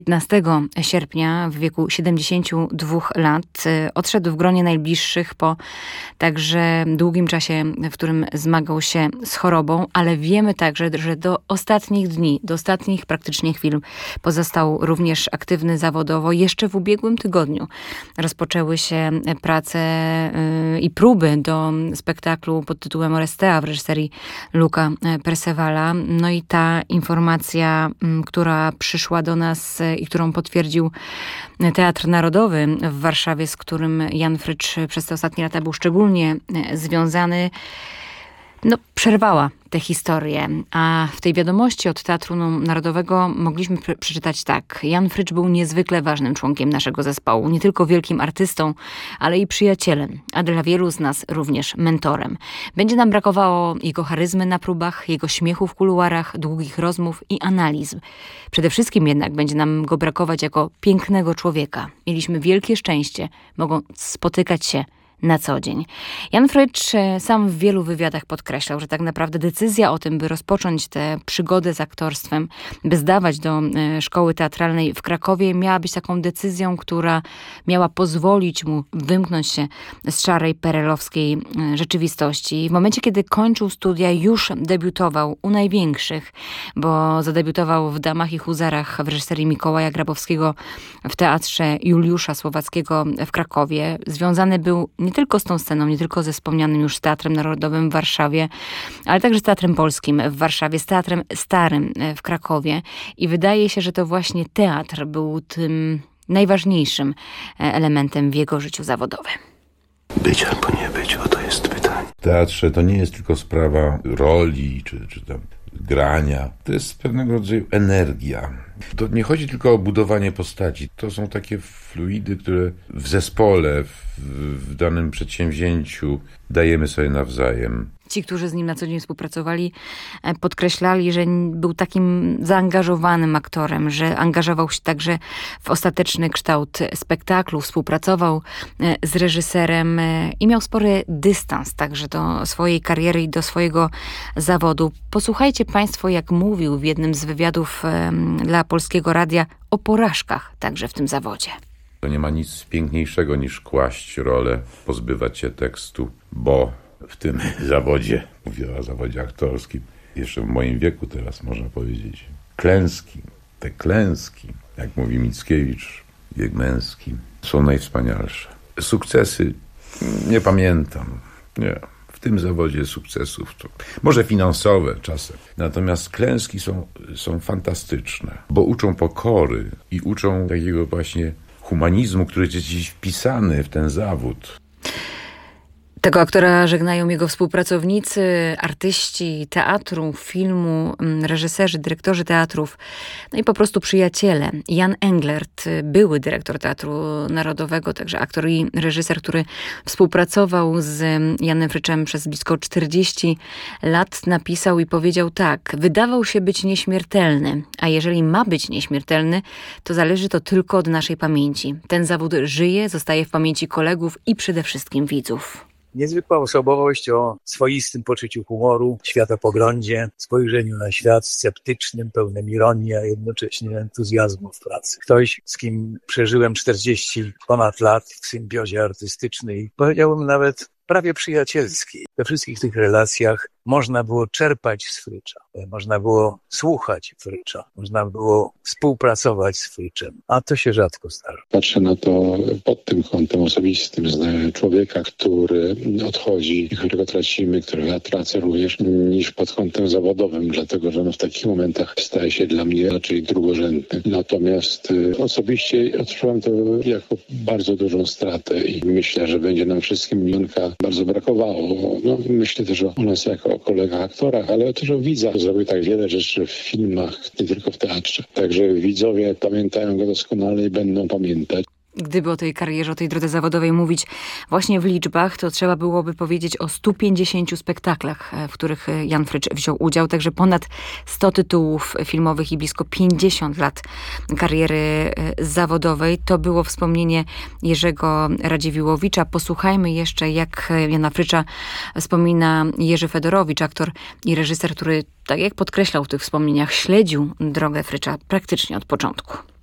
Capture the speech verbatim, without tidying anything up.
piętnastego sierpnia w wieku siedemdziesięciu dwóch lat odszedł w gronie najbliższych po także długim czasie, w którym zmagał się z chorobą, ale wiemy także, że do ostatnich dni, do ostatnich praktycznie chwil pozostał również aktywny zawodowo. Jeszcze w ubiegłym tygodniu rozpoczęły się prace i próby do spektaklu pod tytułem Orestea w reżyserii Luca Percevala. No i ta informacja, która przyszła do nas i którą potwierdził Teatr Narodowy w Warszawie, z którym Jan Frycz przez te ostatnie lata był szczególnie związany, no, przerwała tę historię. A w tej wiadomości od Teatru Narodowego mogliśmy przeczytać tak. Jan Frycz był niezwykle ważnym członkiem naszego zespołu. Nie tylko wielkim artystą, ale i przyjacielem, a dla wielu z nas również mentorem. Będzie nam brakowało jego charyzmy na próbach, jego śmiechu w kuluarach, długich rozmów i analiz. Przede wszystkim jednak będzie nam go brakować jako pięknego człowieka. Mieliśmy wielkie szczęście, mogąc spotykać się na co dzień. Jan Frycz sam w wielu wywiadach podkreślał, że tak naprawdę decyzja o tym, by rozpocząć tę przygodę z aktorstwem, by zdawać do szkoły teatralnej w Krakowie, miała być taką decyzją, która miała pozwolić mu wymknąć się z szarej perelowskiej rzeczywistości. W momencie, kiedy kończył studia, już debiutował u największych, bo zadebiutował w Damach i Huzarach w reżyserii Mikołaja Grabowskiego w Teatrze Juliusza Słowackiego w Krakowie. Związany był nie tylko z tą sceną, nie tylko ze wspomnianym już Teatrem Narodowym w Warszawie, ale także z Teatrem Polskim w Warszawie, z Teatrem Starym w Krakowie. I wydaje się, że to właśnie teatr był tym najważniejszym elementem w jego życiu zawodowym. Być albo nie być, oto jest pytanie. W teatrze to nie jest tylko sprawa roli, czy, czy tam grania. To jest pewnego rodzaju energia. To nie chodzi tylko o budowanie postaci. To są takie fluidy, które w zespole, w, w danym przedsięwzięciu dajemy sobie nawzajem. Ci, którzy z nim na co dzień współpracowali, podkreślali, że był takim zaangażowanym aktorem, że angażował się także w ostateczny kształt spektaklu, współpracował z reżyserem i miał spory dystans także do swojej kariery i do swojego zawodu. Posłuchajcie Państwo, jak mówił w jednym z wywiadów dla Polskiego Radia o porażkach także w tym zawodzie. To nie ma nic piękniejszego niż kłaść rolę, pozbywać się tekstu, bo w tym zawodzie, mówię o zawodzie aktorskim, jeszcze w moim wieku teraz można powiedzieć, klęski, te klęski, jak mówi Mickiewicz, wiek męski, są najwspanialsze. Sukcesy nie pamiętam, nie. W tym zawodzie sukcesów, to może finansowe czasem. Natomiast klęski są, są fantastyczne, bo uczą pokory i uczą takiego właśnie humanizmu, który jest gdzieś wpisany w ten zawód. Tego aktora żegnają jego współpracownicy, artyści teatru, filmu, reżyserzy, dyrektorzy teatrów, no i po prostu przyjaciele. Jan Englert, były dyrektor Teatru Narodowego, także aktor i reżyser, który współpracował z Janem Fryczem przez blisko czterdzieści lat, napisał i powiedział tak: wydawał się być nieśmiertelny, a jeżeli ma być nieśmiertelny, to zależy to tylko od naszej pamięci. Ten zawód żyje, zostaje w pamięci kolegów i przede wszystkim widzów. Niezwykła osobowość o swoistym poczuciu humoru, światopoglądzie, spojrzeniu na świat sceptycznym, pełnym ironii, a jednocześnie entuzjazmu w pracy. Ktoś, z kim przeżyłem czterdzieści ponad lat w symbiozie artystycznej, powiedziałbym nawet prawie przyjacielskiej. We wszystkich tych relacjach można było czerpać z Frycza, można było słuchać Frycza, można było współpracować z Fryczem, a to się rzadko zdarza. Patrzę na to pod tym kątem osobistym, z człowieka, który odchodzi, którego tracimy, którego ja tracę również, niż pod kątem zawodowym, dlatego że no w takich momentach staje się dla mnie raczej drugorzędny. Natomiast y, osobiście odczuwam to jako bardzo dużą stratę i myślę, że będzie nam wszystkim Janka bardzo brakowało. No, myślę też o nas jako o kolegach aktorach, ale też o widzach. Zrobił tak wiele rzeczy w filmach, nie tylko w teatrze. Także widzowie pamiętają go doskonale i będą pamiętać. Gdyby o tej karierze, o tej drodze zawodowej mówić właśnie w liczbach, to trzeba byłoby powiedzieć o stu pięćdziesięciu spektaklach, w których Jan Frycz wziął udział. Także ponad sto tytułów filmowych i blisko pięćdziesiąt lat kariery zawodowej. To było wspomnienie Jerzego Radziwiłłowicza. Posłuchajmy jeszcze, jak Jana Frycza wspomina Jerzy Fedorowicz, aktor i reżyser, który, tak jak podkreślał w tych wspomnieniach, śledził drogę Frycza praktycznie od początku.